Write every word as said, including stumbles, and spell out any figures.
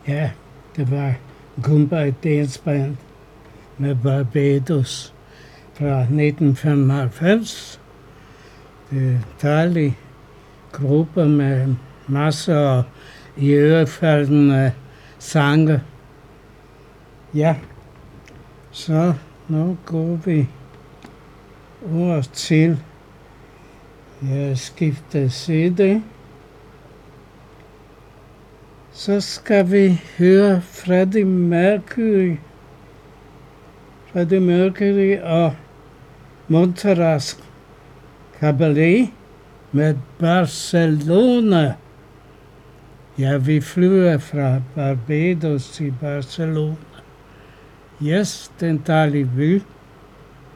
Ja, det var Goomba Dance Band med Barbados fra nitten femoghalvfems. Det er en dejlig gruppe med masser af iørefaldende sange. Ja, så nu går vi over til, jeg skifter side. Så skal vi høre Freddie Mercury. Freddie Mercury og Montserrat Caballé med Barcelona. Ja, vi flyver fra Barbados til Barcelona. Yes, den dejlige by.